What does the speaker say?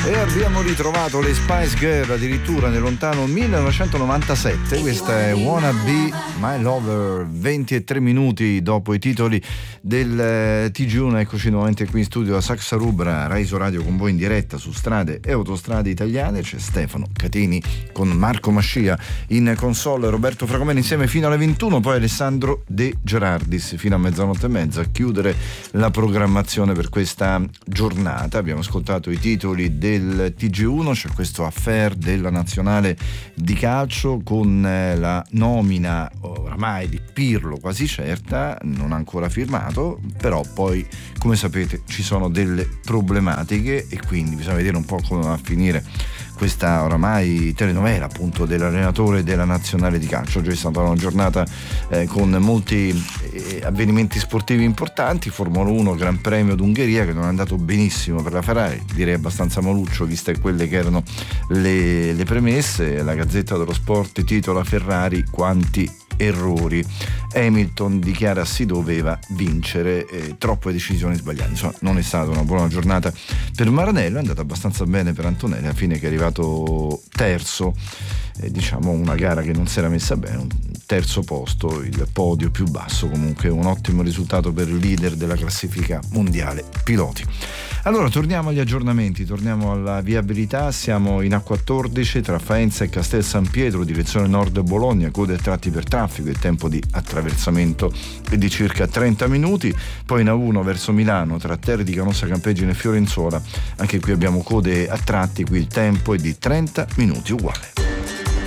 E abbiamo ritrovato le Spice Girl addirittura nel lontano 1997. Questa è Wanna Be My Lover. 23 minuti dopo i titoli del TG1. Eccoci nuovamente qui in studio a Saxa Rubra, Raiso Radio, con voi in diretta su strade e autostrade italiane. C'è Stefano Catini con Marco Mascia in console, Roberto Fragomeni insieme fino alle 21, poi Alessandro De Gerardis fino a mezzanotte e mezza a chiudere la programmazione per questa giornata. Abbiamo ascoltato i titoli del TG1, c'è questo affair della nazionale di calcio con la nomina oramai di Pirlo quasi certa, non ancora firmato, però poi come sapete ci sono delle problematiche e quindi bisogna vedere un po' come va a finire questa oramai telenovela appunto dell'allenatore della nazionale di calcio. Oggi è stata una giornata con molti avvenimenti sportivi importanti. Formula 1, Gran Premio d'Ungheria che non è andato benissimo per la Ferrari, direi abbastanza maluccio viste quelle che erano le premesse. La Gazzetta dello Sport titola Ferrari quanti errori, Hamilton dichiara si doveva vincere, troppe decisioni sbagliate. Insomma, non è stata una buona giornata per Maranello, è andata abbastanza bene per Antonelli alla fine, che è arrivato terzo, diciamo una gara che non si era messa bene, un terzo posto, il podio più basso, comunque un ottimo risultato per il leader della classifica mondiale piloti. Allora torniamo agli aggiornamenti, torniamo alla viabilità. Siamo in A14 tra Faenza e Castel San Pietro, direzione nord Bologna, code a tratti per traffico, il tempo di attraversamento è di circa 30 minuti. Poi in A1 verso Milano tra Terre di Canossa Campeggine e Fiorenzuola, anche qui abbiamo code a tratti, qui il tempo è di 30 minuti uguale.